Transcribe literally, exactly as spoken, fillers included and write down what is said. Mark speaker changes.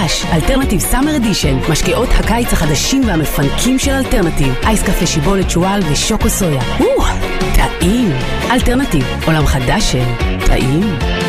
Speaker 1: חדש, אלטרנטיב סאמר אדישן, משקאות הקיץ החדשים והמפנקים של אלטרנטיב, אייס קפה שיבולת שואל ושוקו סויה. וואו, טעים. אלטרנטיב, עולם חדש של טעים.